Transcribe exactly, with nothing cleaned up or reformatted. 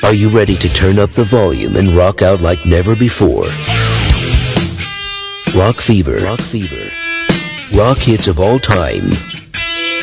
Are you ready to turn up the volume and rock out like never before? Rock Fever. Rock Fever. Rock hits of all time.